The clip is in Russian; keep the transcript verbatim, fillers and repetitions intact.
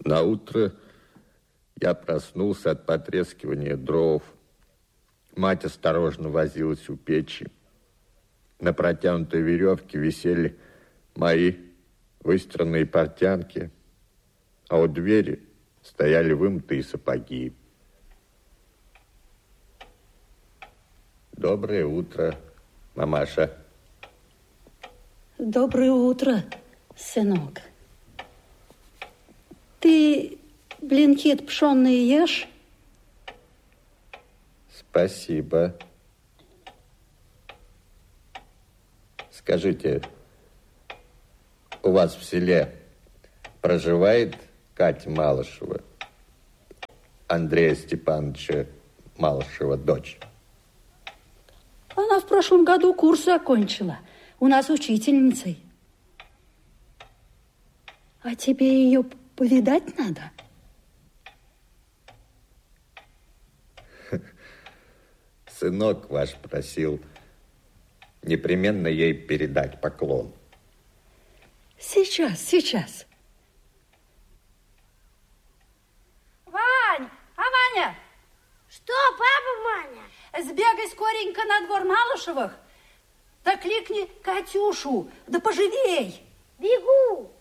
Наутро я проснулся от потрескивания дров. Мать осторожно возилась у печи. На протянутой веревке висели мои выстиранные портянки, а у двери стояли вымытые сапоги. Доброе утро, мамаша. Доброе утро, сынок. Ты блинки пшённые ешь? Спасибо. Скажите, у вас в селе проживает Катя Малышева, Андрея Степановича Малышева, дочь? Она в прошлом году курс окончила. У нас учительницей. А тебе ее повидать надо? Сынок ваш просил непременно ей передать поклон. Сейчас, сейчас. Вань, а Ваня? Что, папа, Маня? Сбегай скоренько на двор Малышевых, да кликни Катюшу, да поживей. Бегу.